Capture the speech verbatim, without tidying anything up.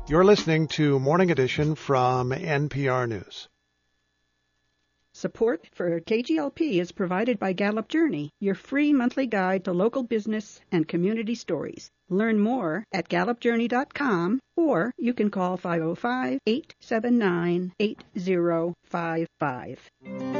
You're listening to Morning Edition from N P R News. Support for K G L P is provided by Gallup Journey, your free monthly guide to local business and community stories. Learn more at gallup journey dot com, or you can call five oh five, eight seven nine, eight oh five five.